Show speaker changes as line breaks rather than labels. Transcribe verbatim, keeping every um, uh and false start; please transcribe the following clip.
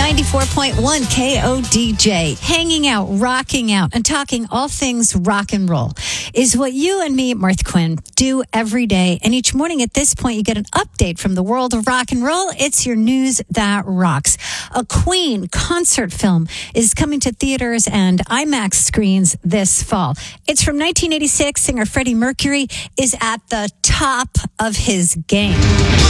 ninety-four point one K O D J. Hanging out, rocking out, and talking all things rock and roll is what you and me, Martha Quinn, do every day. And each morning at this point, you get an update from the world of rock and roll. It's your news that rocks. A Queen concert film is coming to theaters and IMAX screens this fall. It's from nineteen eighty-six. Singer Freddie Mercury is at the top of his game.